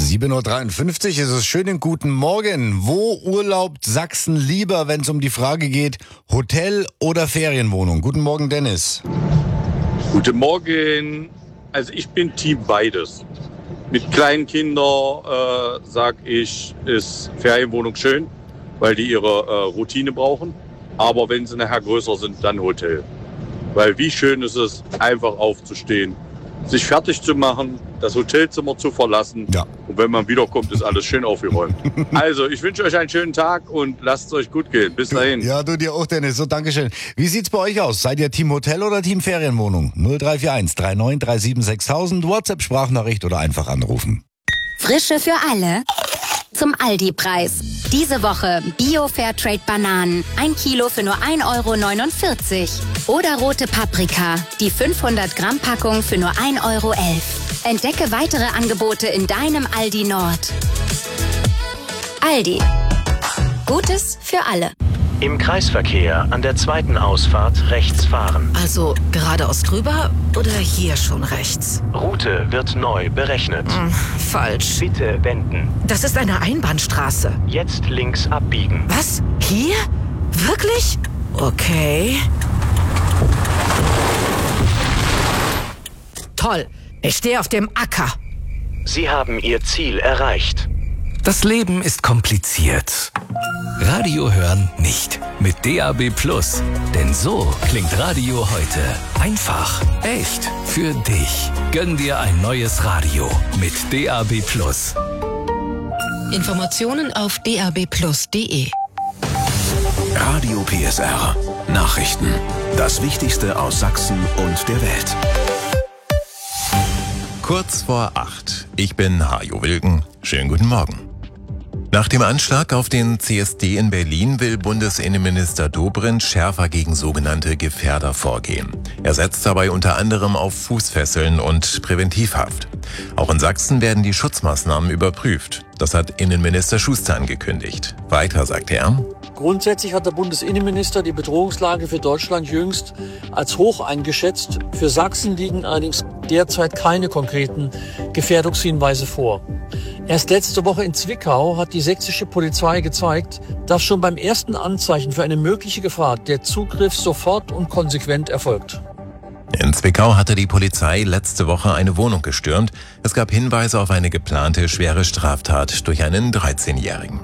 7.53 Uhr, es ist schönen guten Morgen. Wo urlaubt Sachsen lieber, wenn es um die Frage geht, Hotel oder Ferienwohnung? Guten Morgen, Dennis. Guten Morgen. Also ich bin Team beides. Mit kleinen Kindern sag ich, ist Ferienwohnung schön, weil die ihre Routine brauchen. Aber wenn sie nachher größer sind, dann Hotel. Weil wie schön ist es, einfach aufzustehen, sich fertig zu machen, das Hotelzimmer zu verlassen. Ja. Und wenn man wiederkommt, ist alles schön aufgeräumt. Also, ich wünsche euch einen schönen Tag und lasst es euch gut gehen. Bis dahin. Ja, du dir auch, Dennis. So, Dankeschön. Wie sieht's bei euch aus? Seid ihr Team Hotel oder Team Ferienwohnung? 0341 39 37 6000, WhatsApp-Sprachnachricht oder einfach anrufen. Frische für alle zum Aldi-Preis. Diese Woche Bio-Fairtrade-Bananen. 1 Kilo für nur 1,49 €. Oder rote Paprika. Die 500-Gramm-Packung für nur 1,11 €. Entdecke weitere Angebote in deinem Aldi Nord. Aldi. Gutes für alle. Im Kreisverkehr an der zweiten Ausfahrt rechts fahren. Also geradeaus drüber oder hier schon rechts? Route wird neu berechnet. Falsch. Bitte wenden. Das ist eine Einbahnstraße. Jetzt links abbiegen. Was? Hier? Wirklich? Okay. Toll. Ich stehe auf dem Acker. Sie haben Ihr Ziel erreicht. Das Leben ist kompliziert. Radio hören nicht. Mit DAB+. Denn so klingt Radio heute. Einfach, echt, für dich. Gönn dir ein neues Radio mit DAB+. Informationen auf dabplus.de. Radio PSR. Nachrichten. Das Wichtigste aus Sachsen und der Welt. Kurz vor 8. Ich bin Hajo Wilken. Schönen guten Morgen. Nach dem Anschlag auf den CSD in Berlin will Bundesinnenminister Dobrindt schärfer gegen sogenannte Gefährder vorgehen. Er setzt dabei unter anderem auf Fußfesseln und Präventivhaft. Auch in Sachsen werden die Schutzmaßnahmen überprüft. Das hat Innenminister Schuster angekündigt. Weiter sagt er: Grundsätzlich hat der Bundesinnenminister die Bedrohungslage für Deutschland jüngst als hoch eingeschätzt. Für Sachsen liegen allerdings derzeit keine konkreten Gefährdungshinweise vor. Erst letzte Woche in Zwickau hat die sächsische Polizei gezeigt, dass schon beim ersten Anzeichen für eine mögliche Gefahr der Zugriff sofort und konsequent erfolgt. In Zwickau hatte die Polizei letzte Woche eine Wohnung gestürmt. Es gab Hinweise auf eine geplante schwere Straftat durch einen 13-Jährigen.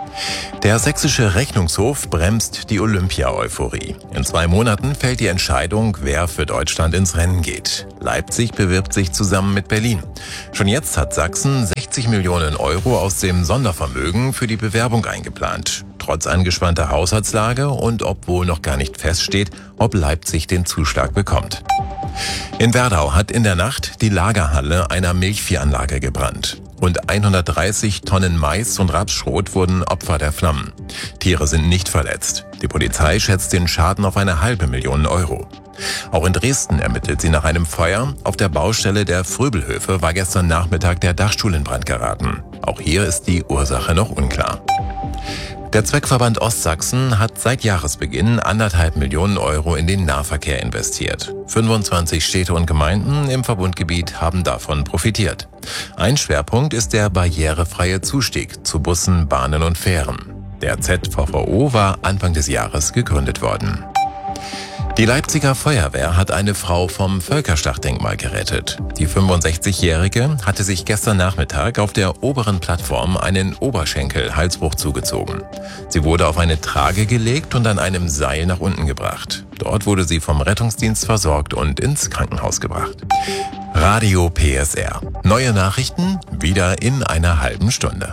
Der sächsische Rechnungshof bremst die Olympia-Euphorie. In 2 Monaten fällt die Entscheidung, wer für Deutschland ins Rennen geht. Leipzig bewirbt sich zusammen mit Berlin. Schon jetzt hat Sachsen 60 Millionen € aus dem Sondervermögen für die Bewerbung eingeplant. Trotz angespannter Haushaltslage und obwohl noch gar nicht feststeht, ob Leipzig den Zuschlag bekommt. In Werdau hat in der Nacht die Lagerhalle einer Milchviehanlage gebrannt. Rund 130 Tonnen Mais und Rapsschrot wurden Opfer der Flammen. Tiere sind nicht verletzt. Die Polizei schätzt den Schaden auf 500.000 €. Auch in Dresden ermittelt sie nach einem Feuer. Auf der Baustelle der Fröbelhöfe war gestern Nachmittag der Dachstuhl in Brand geraten. Auch hier ist die Ursache noch unklar. Der Zweckverband Ostsachsen hat seit Jahresbeginn 1,5 Millionen € in den Nahverkehr investiert. 25 Städte und Gemeinden im Verbundgebiet haben davon profitiert. Ein Schwerpunkt ist der barrierefreie Zustieg zu Bussen, Bahnen und Fähren. Der ZVVO war Anfang des Jahres gegründet worden. Die Leipziger Feuerwehr hat eine Frau vom Völkerschlachtdenkmal gerettet. Die 65-Jährige hatte sich gestern Nachmittag auf der oberen Plattform einen Oberschenkel-Halsbruch zugezogen. Sie wurde auf eine Trage gelegt und an einem Seil nach unten gebracht. Dort wurde sie vom Rettungsdienst versorgt und ins Krankenhaus gebracht. Radio PSR. Neue Nachrichten wieder in einer halben Stunde.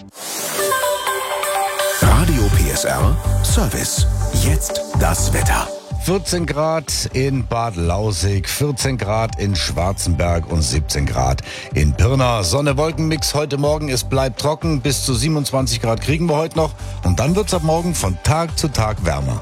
Radio PSR Service. Jetzt das Wetter. 14 Grad in Bad Lausick, 14 Grad in Schwarzenberg und 17 Grad in Pirna. Sonne-Wolken-Mix heute Morgen, es bleibt trocken, bis zu 27 Grad kriegen wir heute noch. Und dann wird's ab morgen von Tag zu Tag wärmer.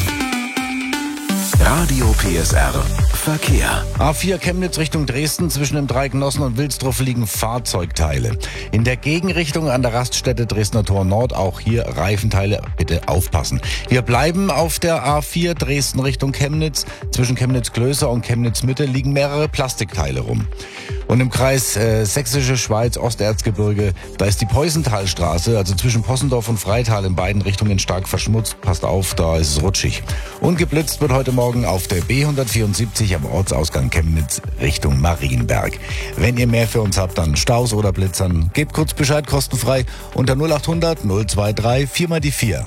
Radio PSR Verkehr. A4 Chemnitz Richtung Dresden, zwischen dem Dreieck Nossen und Wilsdruff liegen Fahrzeugteile. In der Gegenrichtung an der Raststätte Dresdner Tor Nord, auch hier Reifenteile, bitte aufpassen. Wir bleiben auf der A4 Dresden Richtung Chemnitz. Zwischen Chemnitz-Klößer und Chemnitz-Mitte liegen mehrere Plastikteile rum. Und im Kreis Sächsische Schweiz, Osterzgebirge, da ist die Peusenthalstraße, also zwischen Possendorf und Freital in beiden Richtungen stark verschmutzt. Passt auf, da ist es rutschig. Und geblitzt wird heute Morgen auf der B174 am Ortsausgang Chemnitz Richtung Marienberg. Wenn ihr mehr für uns habt, dann Staus oder Blitzern, gebt kurz Bescheid, kostenfrei unter 0800 023 4 die 4.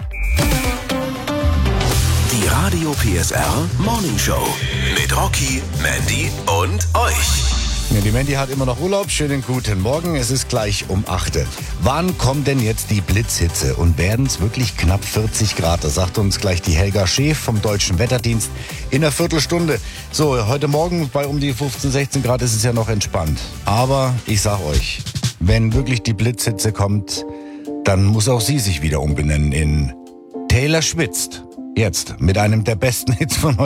Die Radio PSR Morning Show mit Rocky, Mandy und euch. Ja, die Mandy hat immer noch Urlaub. Schönen guten Morgen. Es ist gleich um 8. Wann kommt denn jetzt die Blitzhitze? Und werden es wirklich knapp 40 Grad? Das sagt uns gleich die Helga Schäf vom Deutschen Wetterdienst in einer Viertelstunde. So, heute Morgen bei um die 15, 16 Grad ist es ja noch entspannt. Aber ich sag euch, wenn wirklich die Blitzhitze kommt, dann muss auch sie sich wieder umbenennen in Taylor schwitzt. Jetzt mit einem der besten Hits von heute.